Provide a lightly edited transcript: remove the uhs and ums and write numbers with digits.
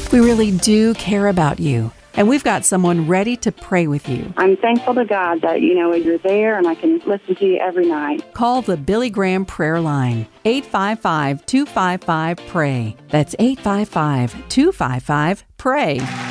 We really do care about you, and we've got someone ready to pray with you. I'm thankful to God that, you're there and I can listen to you every night. Call the Billy Graham Prayer Line, 855-255-PRAY. That's 855-255-PRAY.